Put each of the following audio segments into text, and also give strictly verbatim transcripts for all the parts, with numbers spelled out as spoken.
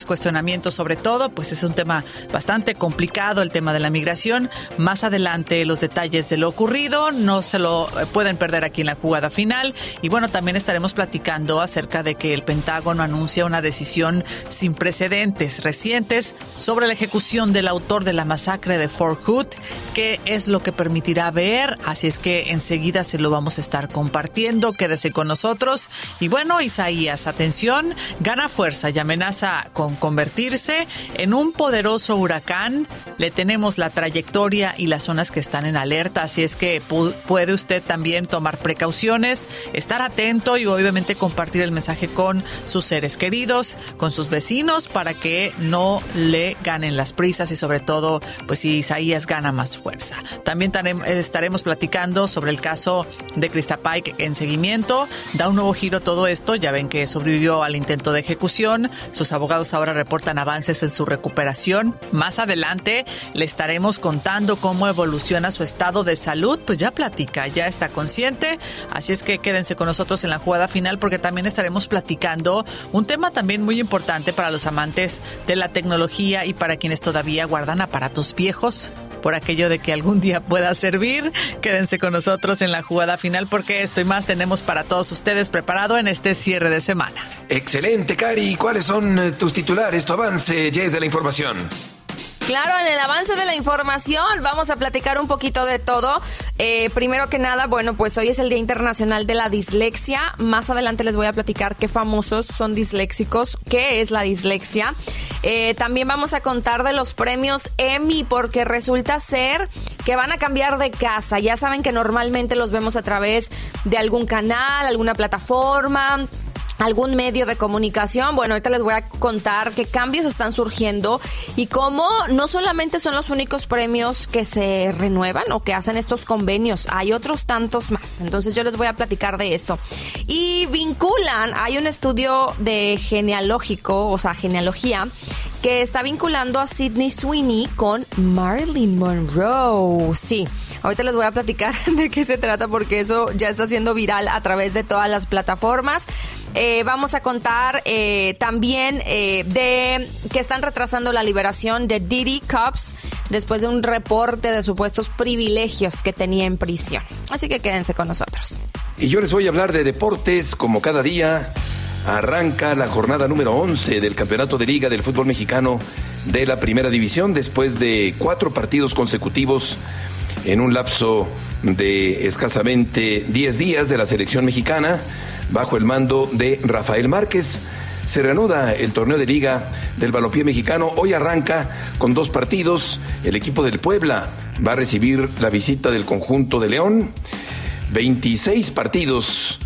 cuestionamientos sobre todo, pues es un tema bastante complicado, el tema de la migración. Más adelante los detalles de lo ocurrido, no se lo pueden perder aquí en la jugada final. Y bueno, también estaremos platicando acerca de que el Pentágono anuncia una decisión sin precedentes recientes sobre la ejecución del autor de la masacre de Fort Hood, qué es lo que permitirá ver, así es que enseguida se lo vamos a estar compartiendo, quédese con nosotros. Y bueno, Isaías, atención, gana fuerza y amenaza con convertirse en un poderoso huracán. Le tenemos la trayectoria y las zonas que están en alerta, así es que pu- puede usted también tomar precauciones, estar atento y obviamente compartir el mensaje con sus seres queridos, con sus vecinos, para que no le ganen las prisas y sobre todo, pues si Isaías gana más fuerza. También tarem- estaremos platicando sobre el caso de Krista Pike en seguimiento. Da un nuevo giro todo esto, ya ven que sobrevivió al intento de ejecución. Sus abogados ahora reportan avances en su recuperación. Más adelante le estaremos contando cómo evoluciona su estado de salud. Pues ya platica, ya está consciente. Así es que quédense con nosotros en la jugada final, porque también estaremos platicando un tema también muy importante para los amantes de la tecnología y para quienes todavía guardan aparatos viejos por aquello de que algún día pueda servir. Quédense con nosotros en la jugada final, porque esto y más tenemos para todos ustedes preparado en este cierre de semana. Excelente, Cari. ¿Cuáles son tus titulares, tu avance, Jess, de la información? Claro, en el avance de la información vamos a platicar un poquito de todo. Eh, primero que nada, bueno, pues hoy es el Día Internacional de la Dislexia. Más adelante les voy a platicar qué famosos son disléxicos, qué es la dislexia. Eh, también vamos a contar de los premios Emmy, porque resulta ser que van a cambiar de casa. Ya saben que normalmente los vemos a través de algún canal, alguna plataforma, algún medio de comunicación. Bueno, ahorita les voy a contar qué cambios están surgiendo y cómo no solamente son los únicos premios que se renuevan o que hacen estos convenios, hay otros tantos más. Entonces yo les voy a platicar de eso. Y vinculan, hay un estudio de genealógico, o sea, genealogía, que está vinculando a Sydney Sweeney con Marilyn Monroe. Sí, ahorita les voy a platicar de qué se trata, porque eso ya está siendo viral a través de todas las plataformas. Eh, vamos a contar eh, también eh, de que están retrasando la liberación de Diddy Cobbs después de un reporte de supuestos privilegios que tenía en prisión. Así que quédense con nosotros. Y yo les voy a hablar de deportes como cada día. Arranca la jornada número once del Campeonato de Liga del Fútbol Mexicano de la Primera División, después de cuatro partidos consecutivos en un lapso de escasamente diez días de la selección mexicana, bajo el mando de Rafael Márquez. Se reanuda el torneo de Liga del balompié mexicano. Hoy arranca con dos partidos. El equipo del Puebla va a recibir la visita del conjunto de León. veintiséis partidos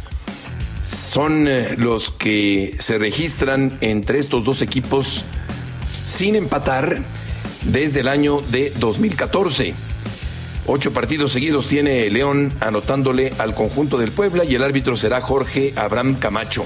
son los que se registran entre estos dos equipos sin empatar desde el año de dos mil catorce. Ocho partidos seguidos tiene León anotándole al conjunto del Puebla, y el árbitro será Jorge Abraham Camacho.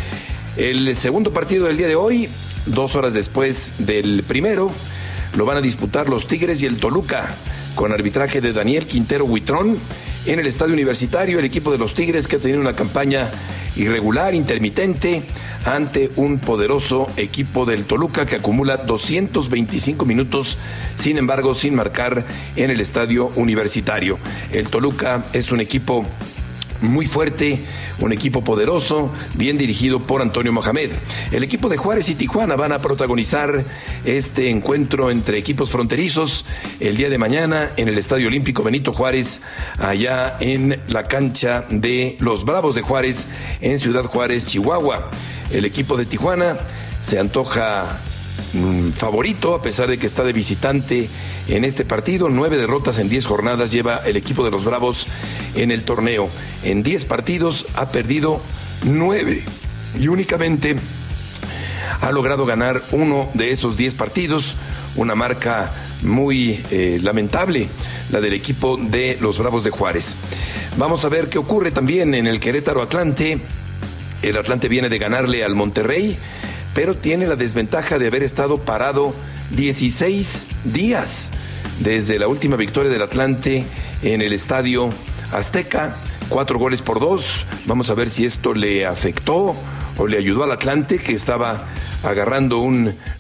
El segundo partido del día de hoy, dos horas después del primero, lo van a disputar los Tigres y el Toluca, con arbitraje de Daniel Quintero Huitrón. En el Estadio Universitario, el equipo de los Tigres, que ha tenido una campaña irregular, intermitente, ante un poderoso equipo del Toluca que acumula doscientos veinticinco minutos, sin embargo, sin marcar en el Estadio Universitario. El Toluca es un equipo muy fuerte, un equipo poderoso, bien dirigido por Antonio Mohamed. El equipo de Juárez y Tijuana van a protagonizar este encuentro entre equipos fronterizos el día de mañana en el Estadio Olímpico Benito Juárez, allá en la cancha de los Bravos de Juárez, en Ciudad Juárez, Chihuahua. El equipo de Tijuana se antoja mmm, favorito, a pesar de que está de visitante en este partido. Nueve derrotas en diez jornadas lleva el equipo de los Bravos en el torneo. En diez partidos ha perdido nueve y únicamente ha logrado ganar uno de esos diez partidos, una marca muy eh, lamentable, la del equipo de los Bravos de Juárez. Vamos a ver qué ocurre también en el Querétaro Atlante. El Atlante viene de ganarle al Monterrey, pero tiene la desventaja de haber estado parado dieciséis días desde la última victoria del Atlante en el Estadio Azteca, cuatro goles por dos. Vamos a ver si esto le afectó o le ayudó al Atlante, que estaba agarrando un